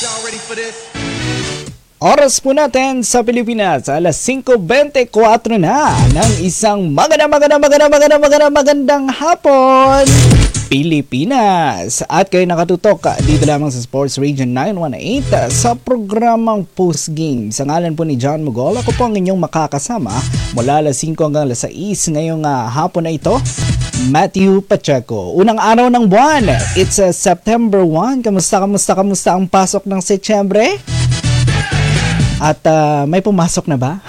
Oras po natin sa Pilipinas, alas 5:24 na ng isang magandang hapon, Pilipinas. At kayo nakatutok dito lamang sa Sports Region 918 sa programang Post Game. Sa ngalan po ni John Mugol, ako po ang inyong makakasama mula alas 5 hanggang alas 6 ngayong hapon na ito. Matthew Pacheco. Unang araw ng buwan, it's September 1. Kamusta ang pasok ng Setyembre? At may pumasok na ba?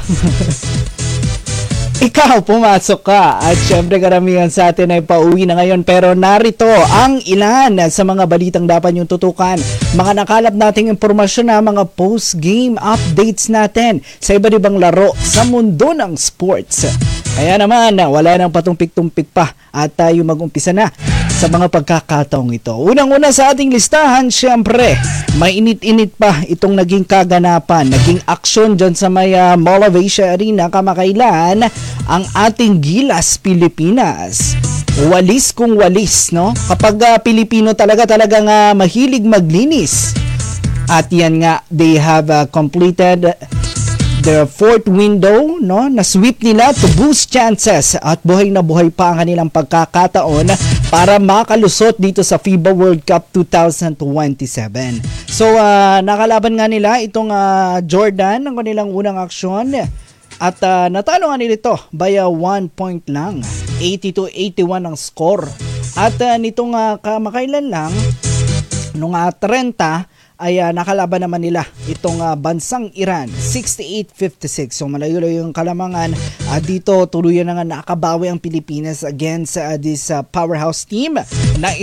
Ikaw, pumasok ka. At syempre karamihan sa atin ay pauwi na ngayon. Pero narito ang ilan sa mga balitang dapat niyong tutukan. Mga nakalap nating impormasyon na mga post-game updates natin sa iba't ibang laro sa mundo ng sports. Kaya naman, wala nang patumpik-tumpik pa at tayo mag-umpisa na sa mga pagkakataong ito. Unang-una sa ating listahan, syempre, may init-init pa itong naging kaganapan, naging aksyon dyan sa may Mall of Asia Arena kamakailan, ang ating Gilas Pilipinas. Walis kung walis, no? Kapag Pilipino talagang mahilig maglinis. At yan nga, they have completed the fourth window, no, na sweep nila to boost chances at buhay na buhay pa ang kanilang pagkakataon para makalusot dito sa FIBA World Cup 2027. So, nakalaban nga nila itong Jordan ng kanilang unang aksyon at natalo nga nila ito by 1 point lang. 80-81 ang score. At nitong kamakailan lang, nung 30, ay nakalaban naman nila itong bansang Iran, 68-56. So malayo-layo yung kalamangan. Dito tuluyan na nga nakabawi ang Pilipinas against this powerhouse team na